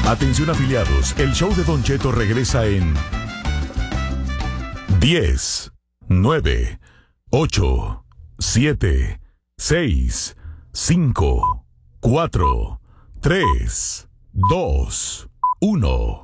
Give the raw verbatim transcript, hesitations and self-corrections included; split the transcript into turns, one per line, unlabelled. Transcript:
Atención afiliados, el show de Don Cheto regresa en diez, nueve, ocho, siete, seis, cinco, cuatro, tres, dos, uno.